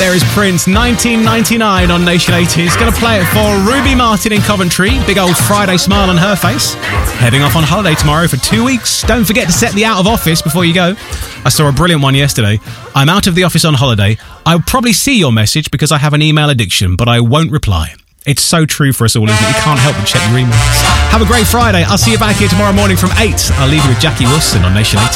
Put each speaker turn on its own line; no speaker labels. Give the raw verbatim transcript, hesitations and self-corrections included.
There is Prince, nineteen ninety-nine on Nation eighties. Going to play it for Ruby Martin in Coventry. Big old Friday smile on her face. Heading off on holiday tomorrow for two weeks. Don't forget to set the out of office before you go. I saw a brilliant one yesterday. I'm out of the office on holiday. I'll probably see your message because I have an email addiction, but I won't reply. It's so true for us all, isn't it? You can't help but check your emails. Have a great Friday. I'll see you back here tomorrow morning from eight. I'll leave you with Jackie Wilson on Nation eighty.